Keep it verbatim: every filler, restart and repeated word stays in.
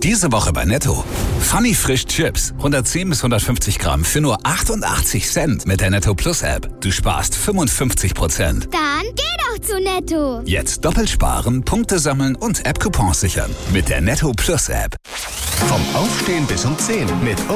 Diese Woche bei Netto. Funny Frisch Chips. hundertzehn bis hundertfünfzig Gramm für nur achtundachtzig Cent mit der Netto Plus App. Du sparst fünfundfünfzig Prozent. Dann geh doch zu Netto. Jetzt doppelt sparen, Punkte sammeln und App-Coupons sichern. Mit der Netto Plus App. Vom Aufstehen bis um zehn mit